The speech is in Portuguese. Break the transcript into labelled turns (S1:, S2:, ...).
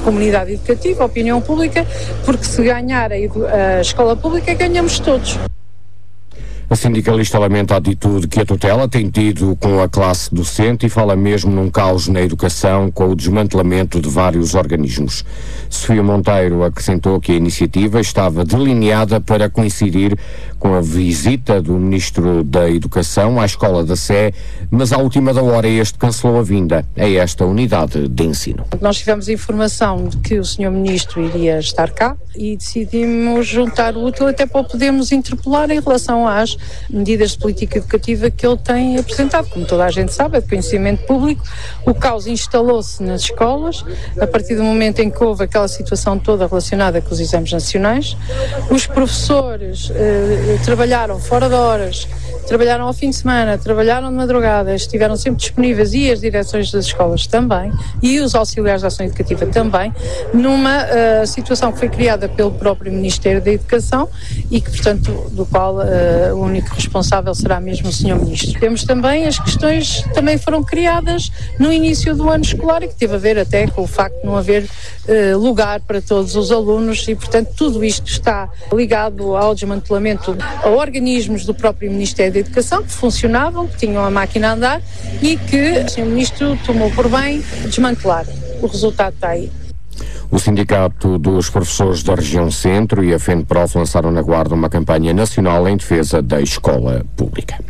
S1: comunidade educativa, a opinião pública, porque se ganhar a escola pública, ganhamos todos.
S2: A sindicalista lamenta a atitude que a tutela tem tido com a classe docente e fala mesmo num caos na educação com o desmantelamento de vários organismos. Sofia Monteiro acrescentou que a iniciativa estava delineada para coincidir com a visita do Ministro da Educação à Escola da Sé, mas à última da hora este cancelou a vinda a esta unidade de ensino.
S1: Nós tivemos informação de que o Sr. Ministro iria estar cá e decidimos juntar o útil até para o podermos interpelar em relação às medidas de política educativa que ele tem apresentado. Como toda a gente sabe, é de conhecimento público, o caos instalou-se nas escolas, a partir do momento em que houve aquela situação toda relacionada com os exames nacionais. Os professores trabalharam fora de horas, trabalharam ao fim de semana, trabalharam de madrugada, estiveram sempre disponíveis, e as direções das escolas também, e os auxiliares de ação educativa também, numa situação que foi criada pelo próprio Ministério da Educação e que, portanto, do qual o único responsável será mesmo o Sr. Ministro. Temos também as questões que também foram criadas no início do ano escolar e que teve a ver até com o facto de não haver lugar para todos os alunos e, portanto, tudo isto está ligado ao desmantelamento a organismos do próprio Ministério da Educação que funcionavam, que tinham a máquina a andar e que o Sr. Ministro tomou por bem desmantelar. O resultado está aí.
S2: O Sindicato dos Professores da Região Centro e a FENPROF lançaram na Guarda uma campanha nacional em defesa da escola pública.